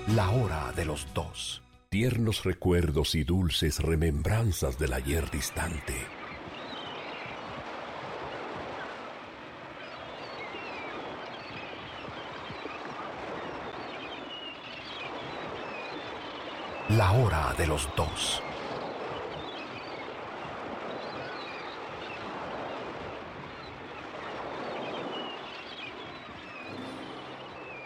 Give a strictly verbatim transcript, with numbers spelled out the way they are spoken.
La hora de los dos. Tiernos recuerdos y dulces remembranzas del ayer distante. La hora de los dos.